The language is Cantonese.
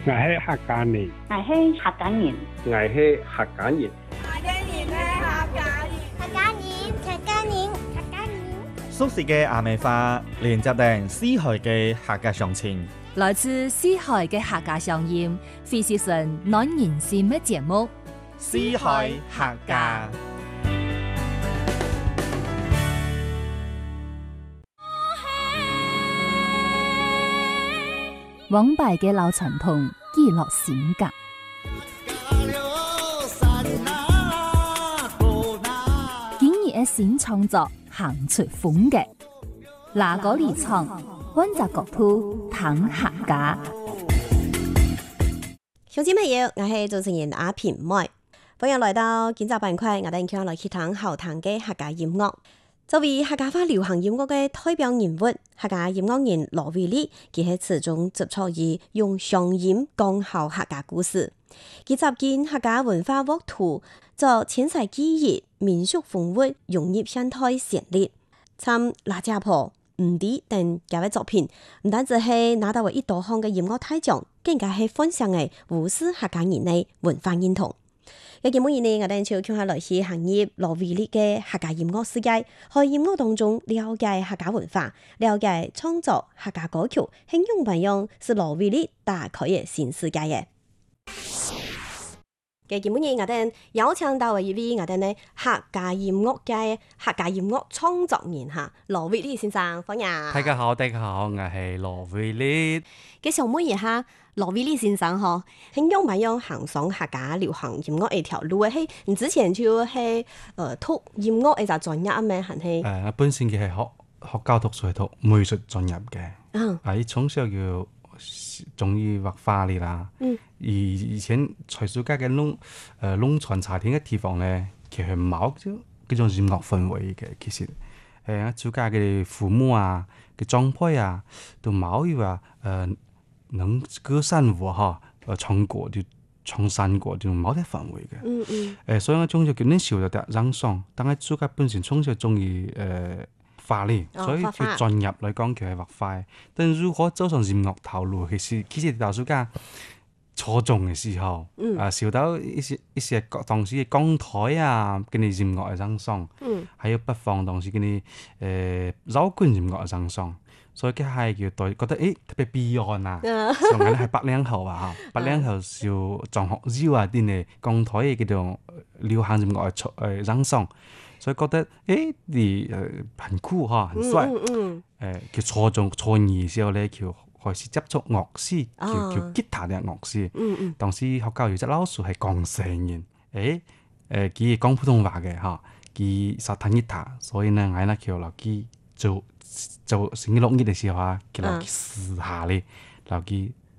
我係客家人， 我係客家人， 我係客家人。 熟悉嘅阿美花，連接定四海嘅客家鄉情， 來自四海嘅客家鄉音，非是純暖人心嘅節目。 四海客家。 往敗嘅老傳統，記錄性格。今日嘅新創作，行出風格。哪個離場，溫習國鋪談客家。 兄弟朋友，我係主持人阿平妹，歡迎來到今集板塊，我哋今日來去談好聽嘅客家音樂。作為客家話流行音樂嘅代表人物，客家音樂人羅偉力，佢喺詞中執着於用鄉音講好客家故事，佢集結客家文化沃土，作淺彩記憶、民俗風物融入現代旋律，參辣家婆、吳迪等幾位作品，唔單止係拿到為一多項嘅音樂大獎，更加係分享嘅無私客家人嘅文化認同。嘅節目以呢，我哋就傾下來自行業羅偉力嘅客家音樂世界，喺音樂當中了解客家文化，了解創作客家歌曲，輕用運用是羅偉力打開嘅新世界嘅。嘅節目以我哋邀請到一位我哋呢客家音樂界客家音樂創作人嚇羅偉力先生，歡迎。 大家好，我係羅偉力。 嘅想問一下羅偉力先生嗬，輕用運用行上客家流行音樂一條路嘅，你之前就係讀音樂一個專業咩？係我本身嘅係學教讀書係讀美術專業嘅。我從小就中意畫畫嚟啦。以前在暑假嘅農村茶田嘅地方咧，其實冇嗰種音樂氛圍嘅。其實暑假嘅父母啊、嘅長輩啊，都冇話能歌善舞哈，唱歌就唱山歌就冇啲氛圍嘅。所以我從小叫啲小就得朗誦，但係暑假本身從小中意畫嚟，所以就進入嚟講佢係畫畫。但如果走上音樂頭路，其實到暑假初中嘅時候，受到一些當時嘅講台啊，跟住音樂嘅朗誦，還有北方當時跟住搖滾音樂嘅朗誦，所以佢係叫對覺得特別悲哀啊。上緊係80後啊，80後就仲學繞啊啲嘅講台嘅叫做流行音樂嘅朗誦，所以覺得你很酷嚇，很帥。叫初中初二嘅時候咧，叫開始接觸樂師，叫吉他嘅樂師。當時學校有隻老師係廣西人，佢講普通話嘅嚇，佢識彈吉他，所以呢，我呢叫留佢做星期六日嘅時候啊，叫留佢試下咧，留佢